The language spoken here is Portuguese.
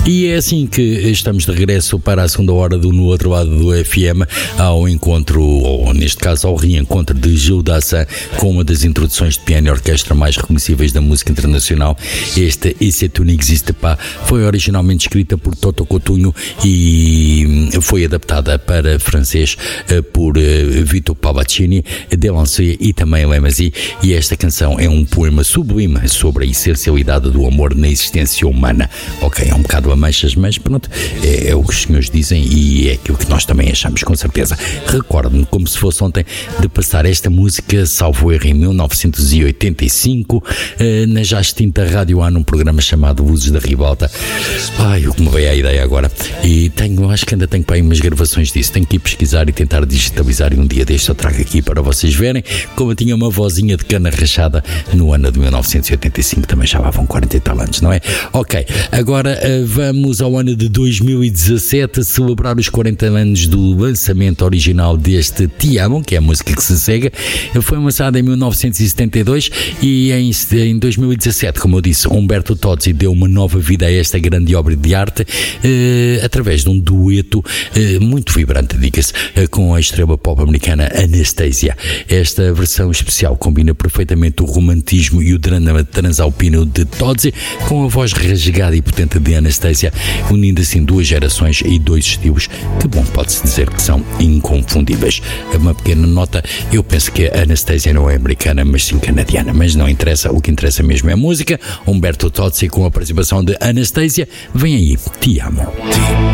E é assim que estamos de regresso para a segunda hora do No Outro Lado do FM, ao encontro, ou neste caso ao reencontro de Gil Dassin, com uma das introduções de piano e orquestra mais reconhecíveis da música internacional. Esta Et c'est tout n'existe pas foi originalmente escrita por Toto Cutugno e foi adaptada para francês por Vito Pavaccini, Delancey e também Lemaizy, e esta canção é um poema sublime sobre a essencialidade do amor na existência humana. Ok, é um bocado ameixas, mas pronto, é o que os senhores dizem e é aquilo que nós também achamos, com certeza. Recordo-me, como se fosse ontem, de passar esta música, salvo erro, em 1985, na já extinta Rádio A, num programa chamado Luzes da Ribalta. Ai, o que me veio a ideia agora. E acho que ainda tenho para aí umas gravações disso. Tenho que ir pesquisar e tentar digitalizar, e um dia deste eu trago aqui para vocês verem como eu tinha uma vozinha de cana rachada no ano de 1985, também já lá vão 40 e tal anos, não é? Ok, agora vamos ao ano de 2017 celebrar os 40 anos do lançamento original deste Ti Amo, que é a música que se segue. Ele foi lançado em 1972 e em 2017, como eu disse, Umberto Tozzi deu uma nova vida a esta grande obra de arte através de um dueto muito vibrante, diga-se, com a estrela pop americana Anastasia. Esta versão especial combina perfeitamente o romantismo e o drama transalpino de Tozzi com a voz rasgada e potente de Anastasia, unindo assim duas gerações e dois estilos que, bom, pode-se dizer que são inconfundíveis. Uma pequena nota, eu penso que a Anastasia não é americana, mas sim canadiana, mas não interessa, o que interessa mesmo é a música. Umberto Tozzi com a participação de Anastasia. Vem aí, Ti Amo.